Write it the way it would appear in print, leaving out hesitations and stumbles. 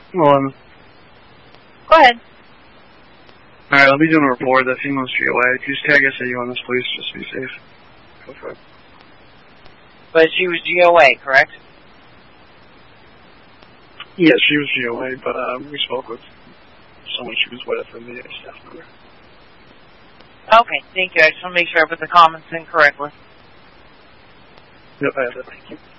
Go ahead. Alright, I'll be doing a report. That female's GOA. Just tag SAU on this, please, just to be safe. Go for it. But she was GOA, correct? Yeah, she was GOA, but we spoke with someone she was with from the staff member. Okay, thank you. I just want to make sure I put the comments in correctly. Yep, I have it. Thank you.